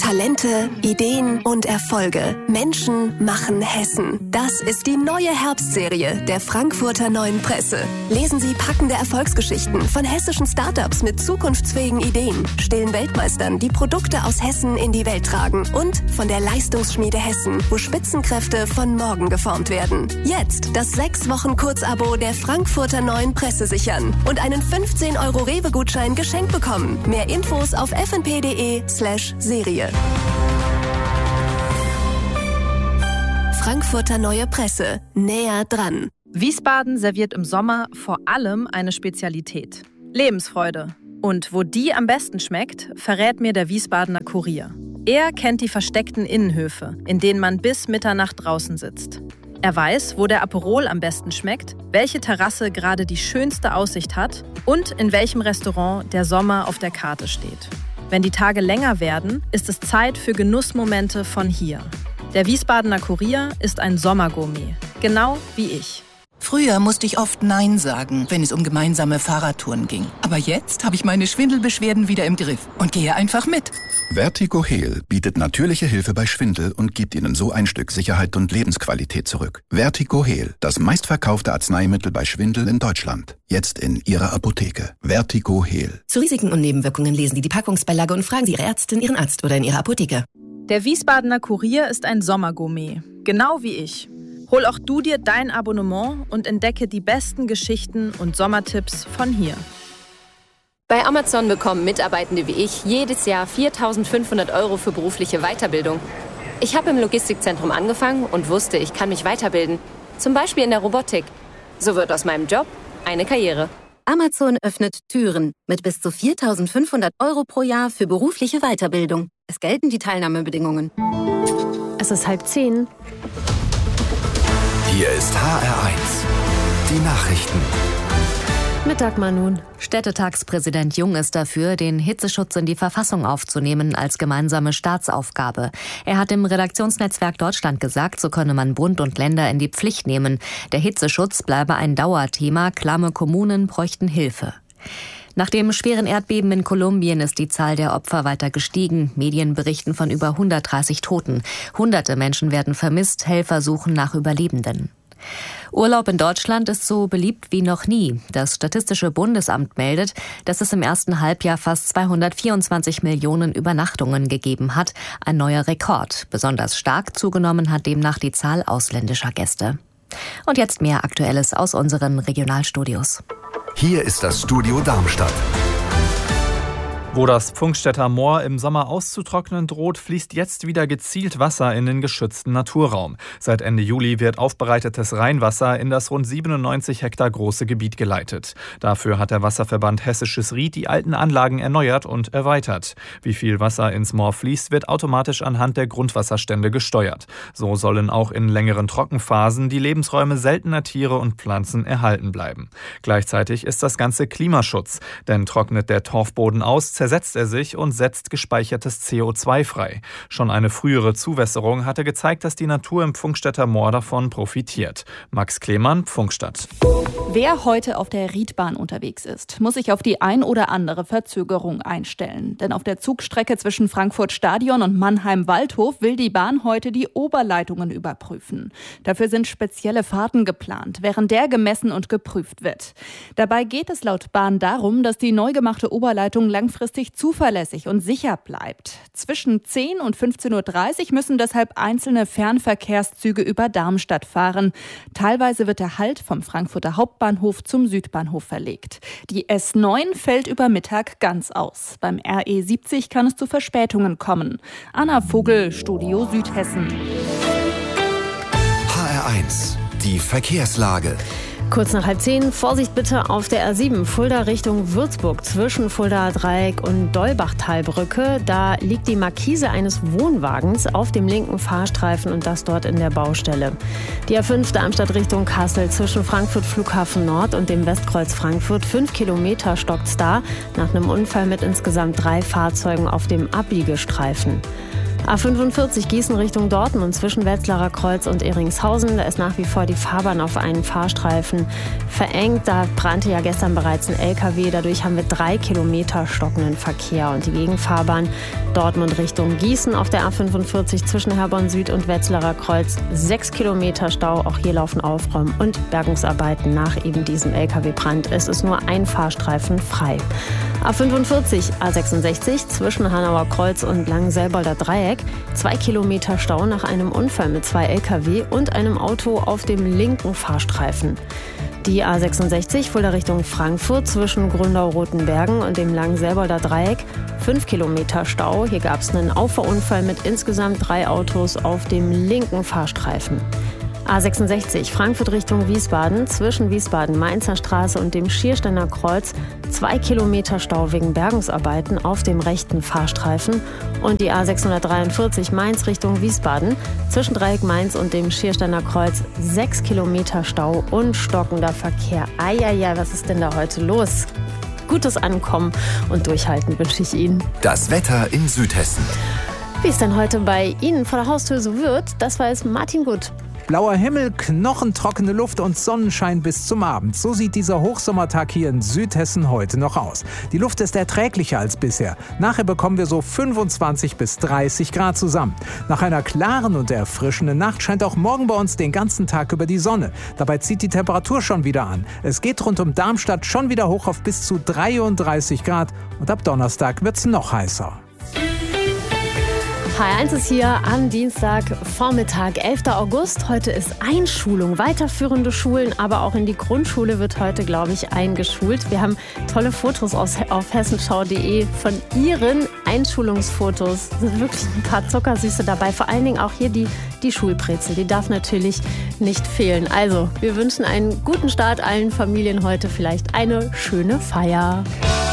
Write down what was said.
Talente, Ideen und Erfolge. Menschen machen Hessen. Das ist die neue Herbstserie der Frankfurter Neuen Presse. Lesen Sie packende Erfolgsgeschichten von hessischen Startups mit zukunftsfähigen Ideen, stillen Weltmeistern, die Produkte aus Hessen in die Welt tragen und von der Leistungsschmiede Hessen, wo Spitzenkräfte von morgen geformt werden. Jetzt das 6-Wochen-Kurzabo der Frankfurter Neuen Presse sichern und einen 15 € Rewe-Gutschein geschenkt bekommen. Mehr Infos auf fnp.de/Serie. Frankfurter Neue Presse. Näher dran. Wiesbaden serviert im Sommer vor allem eine Spezialität: Lebensfreude. Und wo die am besten schmeckt, verrät mir der Wiesbadener Kurier. Er kennt die versteckten Innenhöfe, in denen man bis Mitternacht draußen sitzt. Er weiß, wo der Aperol am besten schmeckt, welche Terrasse gerade die schönste Aussicht hat und in welchem Restaurant der Sommer auf der Karte steht. Wenn die Tage länger werden, ist es Zeit für Genussmomente von hier. Der Wiesbadener Kurier ist ein Sommergourmet, genau wie ich. Früher musste ich oft Nein sagen, wenn es um gemeinsame Fahrradtouren ging. Aber jetzt habe ich meine Schwindelbeschwerden wieder im Griff und gehe einfach mit. Vertigo Heal bietet natürliche Hilfe bei Schwindel und gibt Ihnen so ein Stück Sicherheit und Lebensqualität zurück. Vertigo Heal, das meistverkaufte Arzneimittel bei Schwindel in Deutschland. Jetzt in Ihrer Apotheke. Vertigo Heal. Zu Risiken und Nebenwirkungen lesen Sie die Packungsbeilage und fragen Sie Ihre Ärztin, Ihren Arzt oder in Ihrer Apotheke. Der Wiesbadener Kurier ist ein Sommergourmet, genau wie ich. Hol auch du dir dein Abonnement und entdecke die besten Geschichten und Sommertipps von hier. Bei Amazon bekommen Mitarbeitende wie ich jedes Jahr 4.500 € für berufliche Weiterbildung. Ich habe im Logistikzentrum angefangen und wusste, ich kann mich weiterbilden. Zum Beispiel in der Robotik. So wird aus meinem Job eine Karriere. Amazon öffnet Türen mit bis zu 4.500 € pro Jahr für berufliche Weiterbildung. Es gelten die Teilnahmebedingungen. Es ist 9:30. Hier ist HR1, die Nachrichten. Mit Dagmar nun. Städtetagspräsident Jung ist dafür, den Hitzeschutz in die Verfassung aufzunehmen als gemeinsame Staatsaufgabe. Er hat im Redaktionsnetzwerk Deutschland gesagt, so könne man Bund und Länder in die Pflicht nehmen. Der Hitzeschutz bleibe ein Dauerthema, klamme Kommunen bräuchten Hilfe. Nach dem schweren Erdbeben in Kolumbien ist die Zahl der Opfer weiter gestiegen. Medien berichten von über 130 Toten. Hunderte Menschen werden vermisst, Helfer suchen nach Überlebenden. Urlaub in Deutschland ist so beliebt wie noch nie. Das Statistische Bundesamt meldet, dass es im ersten Halbjahr fast 224 Millionen Übernachtungen gegeben hat. Ein neuer Rekord. Besonders stark zugenommen hat demnach die Zahl ausländischer Gäste. Und jetzt mehr Aktuelles aus unseren Regionalstudios. Hier ist das Studio Darmstadt. Wo das Pfungstädter Moor im Sommer auszutrocknen droht, fließt jetzt wieder gezielt Wasser in den geschützten Naturraum. Seit Ende Juli wird aufbereitetes Rheinwasser in das rund 97 Hektar große Gebiet geleitet. Dafür hat der Wasserverband Hessisches Ried die alten Anlagen erneuert und erweitert. Wie viel Wasser ins Moor fließt, wird automatisch anhand der Grundwasserstände gesteuert. So sollen auch in längeren Trockenphasen die Lebensräume seltener Tiere und Pflanzen erhalten bleiben. Gleichzeitig ist das Ganze Klimaschutz, denn trocknet der Torfboden aus, zersetzt er sich und setzt gespeichertes CO2 frei. Schon eine frühere Zuwässerung hatte gezeigt, dass die Natur im Pfungstädter Moor davon profitiert. Max Klemann, Pfungstadt. Wer heute auf der Riedbahn unterwegs ist, muss sich auf die ein oder andere Verzögerung einstellen. Denn auf der Zugstrecke zwischen Frankfurt-Stadion und Mannheim-Waldhof will die Bahn heute die Oberleitungen überprüfen. Dafür sind spezielle Fahrten geplant, während der gemessen und geprüft wird. Dabei geht es laut Bahn darum, dass die neu gemachte Oberleitung langfristig zuverlässig und sicher bleibt. Zwischen 10 und 15.30 Uhr müssen deshalb einzelne Fernverkehrszüge über Darmstadt fahren. Teilweise wird der Halt vom Frankfurter Hauptbahnhof zum Südbahnhof verlegt. Die S9 fällt über Mittag ganz aus. Beim RE70 kann es zu Verspätungen kommen. Anna Vogel, Studio Südhessen. HR1, die Verkehrslage. Kurz nach 9:30, Vorsicht bitte auf der R7 Fulda Richtung Würzburg zwischen Fuldaer Dreieck und Dolbachtalbrücke. Da liegt die Markise eines Wohnwagens auf dem linken Fahrstreifen und das dort in der Baustelle. Die R5 Darmstadt Richtung Kassel zwischen Frankfurt Flughafen Nord und dem Westkreuz Frankfurt. 5 Kilometer stockt's da nach einem Unfall mit insgesamt 3 Fahrzeugen auf dem Abbiegestreifen. A45 Gießen Richtung Dortmund zwischen Wetzlarer Kreuz und Ehringshausen. Da ist nach wie vor die Fahrbahn auf einen Fahrstreifen verengt. Da brannte ja gestern bereits ein LKW. Dadurch haben wir 3 Kilometer stockenden Verkehr. Und die Gegenfahrbahn Dortmund Richtung Gießen auf der A45 zwischen Herborn Süd und Wetzlarer Kreuz. 6 Kilometer Stau. Auch hier laufen Aufräum- und Bergungsarbeiten nach eben diesem LKW-Brand. Es ist nur ein Fahrstreifen frei. A45 A66 zwischen Hanauer Kreuz und Langenselbolder Dreieck. 2 Kilometer Stau nach einem Unfall mit 2 LKW und einem Auto auf dem linken Fahrstreifen. Die A66 Fulda Richtung Frankfurt zwischen Gründau-Rotenbergen und dem Langenselbolder Dreieck. 5 Kilometer Stau. Hier gab es einen Auffahrunfall mit insgesamt 3 Autos auf dem linken Fahrstreifen. A66 Frankfurt Richtung Wiesbaden zwischen Wiesbaden-Mainzer Straße und dem Schiersteiner Kreuz. 2 Kilometer Stau wegen Bergungsarbeiten auf dem rechten Fahrstreifen. Und die A643 Mainz Richtung Wiesbaden zwischen Dreieck Mainz und dem Schiersteiner Kreuz. 6 Kilometer Stau und stockender Verkehr. Eieiei, was ist denn da heute los? Gutes Ankommen und Durchhalten wünsche ich Ihnen. Das Wetter in Südhessen. Wie es denn heute bei Ihnen vor der Haustür so wird, das weiß Martin Gut. Blauer Himmel, knochentrockene Luft und Sonnenschein bis zum Abend. So sieht dieser Hochsommertag hier in Südhessen heute noch aus. Die Luft ist erträglicher als bisher. Nachher bekommen wir so 25 bis 30 Grad zusammen. Nach einer klaren und erfrischenden Nacht scheint auch morgen bei uns den ganzen Tag über die Sonne. Dabei zieht die Temperatur schon wieder an. Es geht rund um Darmstadt schon wieder hoch auf bis zu 33 Grad. Und ab Donnerstag wird's noch heißer. H1 ist hier am Dienstagvormittag, 11. August. Heute ist Einschulung. Weiterführende Schulen, aber auch in die Grundschule wird heute, glaube ich, eingeschult. Wir haben tolle Fotos auf hessenschau.de von Ihren Einschulungsfotos. Es sind wirklich ein paar Zuckersüße dabei. Vor allen Dingen auch hier die Schulbrezel. Die darf natürlich nicht fehlen. Also, wir wünschen einen guten Start allen Familien heute. Vielleicht eine schöne Feier.